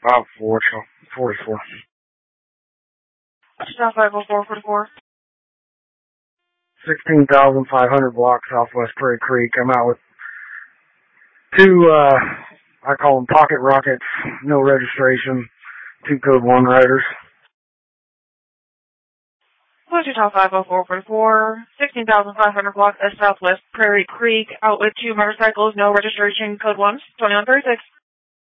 44. South 50444. 16,500 block Southwest Prairie Creek. I'm out with two, I call them pocket rockets, no registration, 2 code 1 riders. Wichita 50444, 16,500 block Southwest Prairie Creek, out with 2 motorcycles, no registration, code 1, 2136.